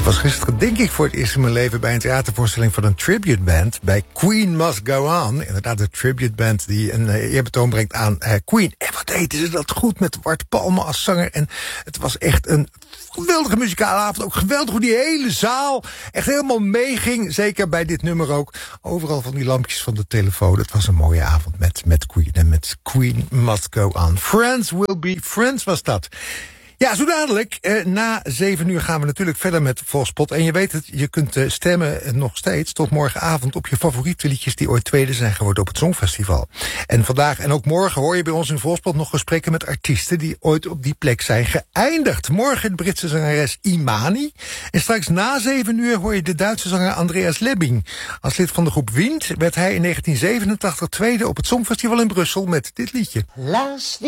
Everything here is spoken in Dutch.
was gisteren, denk ik, voor het eerst in mijn leven bij een theatervoorstelling van een tribute band bij Queen Must Go On. Inderdaad, de tribute band die een eerbetoon brengt aan Queen. En wat deden ze dat goed met Bart Palme als zanger. En het was echt een geweldige muzikale avond. Ook geweldig hoe die hele zaal echt helemaal meeging. Zeker bij dit nummer ook. Overal van die lampjes van de telefoon. Het was een mooie avond met Queen. En met Queen Must Go On. Friends will be friends was dat. Ja, zo dadelijk, na 7 uur gaan we natuurlijk verder met Volkspot. En je weet het, je kunt stemmen nog steeds tot morgenavond op je favoriete liedjes die ooit tweede zijn geworden op het Songfestival. En vandaag en ook morgen hoor je bij ons in Volkspot nog gesprekken met artiesten die ooit op die plek zijn geëindigd. Morgen de Britse zangeres Imani. En straks na 7 uur hoor je de Duitse zanger Andreas Lebbing. Als lid van de groep Wind werd hij in 1987 tweede op het Songfestival in Brussel met dit liedje.